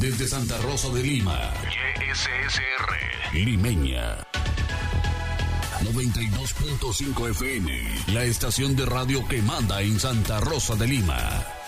Desde Santa Rosa de Lima. YSSR. Limeña. 92.5 FM. La estación de radio que manda en Santa Rosa de Lima.